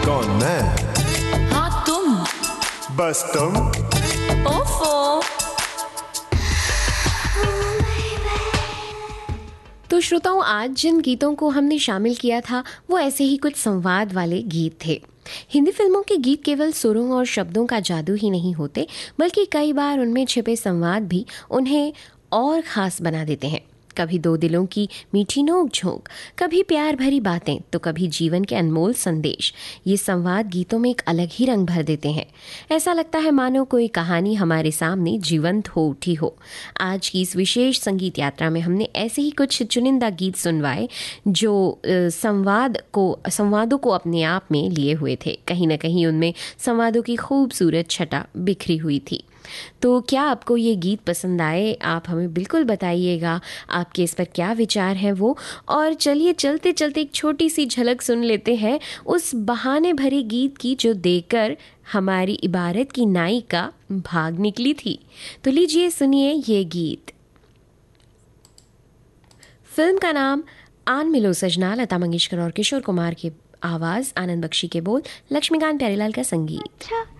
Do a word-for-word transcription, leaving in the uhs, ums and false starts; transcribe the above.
कौन मैं? हाँ तुम। बस तुम। ओफो। तो श्रोताओं, आज जिन गीतों को हमने शामिल किया था वो ऐसे ही कुछ संवाद वाले गीत थे। हिंदी फिल्मों के गीत केवल सुरों और शब्दों का जादू ही नहीं होते, बल्कि कई बार उनमें छिपे संवाद भी उन्हें और ख़ास बना देते हैं। कभी दो दिलों की मीठी नोक झोंक, कभी प्यार भरी बातें, तो कभी जीवन के अनमोल संदेश। ये संवाद गीतों में एक अलग ही रंग भर देते हैं। ऐसा लगता है मानो कोई कहानी हमारे सामने जीवंत हो उठी हो। आज की इस विशेष संगीत यात्रा में हमने ऐसे ही कुछ चुनिंदा गीत सुनवाए जो अ, संवाद को संवादों को अपने आप में लिए हुए थे। कहीं ना कहीं उनमें संवादों की खूबसूरत छटा बिखरी हुई थी। तो क्या आपको ये गीत पसंद आए? आप हमें बिल्कुल बताइएगा, आपके इस पर क्या विचार है वो। और चलिए चलते चलते एक छोटी सी झलक सुन लेते हैं उस बहाने भरे गीत की जो देकर हमारी इबारत की नायिका भाग निकली थी। तो लीजिए सुनिए ये गीत। फिल्म का नाम आन मिलो सजना, लता मंगेशकर और किशोर कुमार की आवाज़, आनंद बख्शी के बोल, लक्ष्मीकांत प्यारेलाल का संगीत।